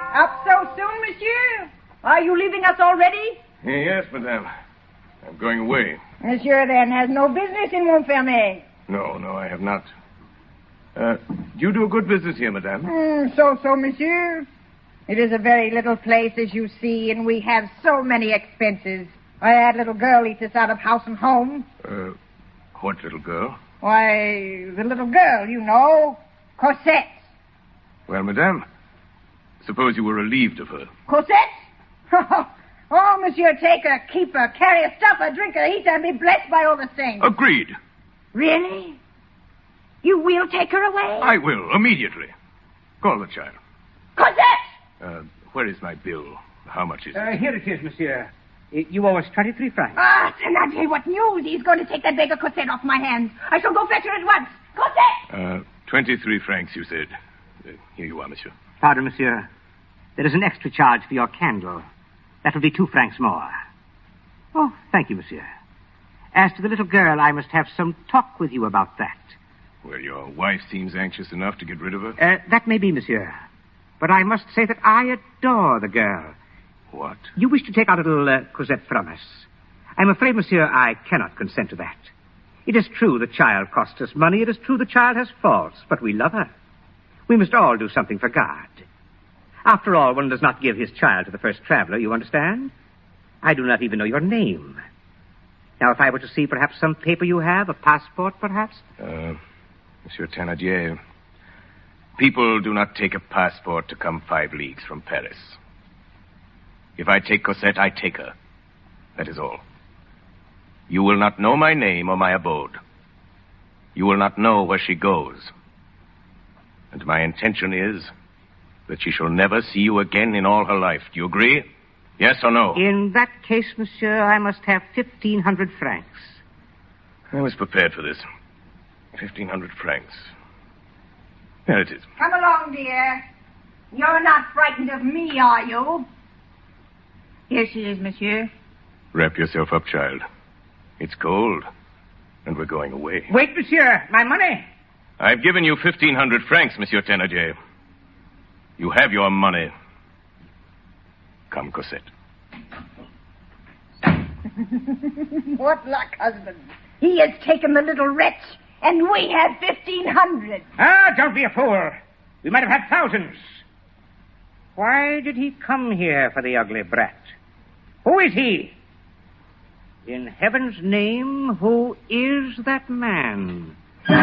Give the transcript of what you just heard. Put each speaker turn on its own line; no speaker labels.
Up so soon, monsieur? Are you leaving us already?
Yes, madame. I'm going away.
Monsieur, then, has no business in Montfermeil.
No, I have not. You do a good business here, madame.
So, monsieur. It is a very little place, as you see, and we have so many expenses. I had little girl eat us out of house and home.
What little girl?
Why, the little girl, you know. Cosette.
Well, madame, suppose you were relieved of her.
Cosette? Oh, monsieur, take her, keep her, carry her, stuff her, drink her, eat her, and be blessed by all the saints.
Agreed.
Really? You will take her away?
I will, immediately. Call the child.
Cosette!
Where is my bill? How much is it?
Here it is, monsieur. You owe us 23 francs.
Ah, Thénardier, what news? He's going to take that beggar Cosette off my hands. I shall go fetch her at once. Cosette!
23 francs, you said. Here you are, monsieur.
Pardon, monsieur. There is an extra charge for your candle. That will be 2 francs more. Oh, thank you, monsieur. As to the little girl, I must have some talk with you about that.
Well, your wife seems anxious enough to get rid of her.
That may be, monsieur. But I must say that I adore the girl.
What?
You wish to take our little Cosette from us. I'm afraid, monsieur, I cannot consent to that. It is true the child costs us money. It is true the child has faults, but we love her. We must all do something for God. After all, one does not give his child to the first traveler, you understand? I do not even know your name. Now, if I were to see perhaps some paper you have, a passport, perhaps?
Monsieur Thénardier, people do not take a passport to come 5 leagues from Paris. If I take Cosette, I take her. That is all. You will not know my name or my abode. You will not know where she goes. And my intention is that she shall never see you again in all her life. Do you agree? Yes or no?
In that case, monsieur, I must have 1,500 francs.
I was prepared for this. 1,500 francs. There it is.
Come along, dear. You're not frightened of me, are you? Here she is, monsieur.
Wrap yourself up, child. It's cold, and we're going away.
Wait, monsieur. My money.
I've given you 1,500 francs, Monsieur Thénardier. You have your money. Come, Cosette.
What luck, husband. He has taken the little wretch, and we have 1,500.
Ah, don't be a fool. We might have had thousands. Why did he come here for the ugly brat? Who is he? In heaven's name, who is that man?